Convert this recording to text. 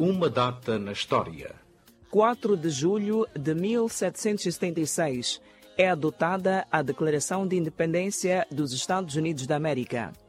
Uma data na história. 4 de julho de 1776 é adotada a Declaração de Independência dos Estados Unidos da América.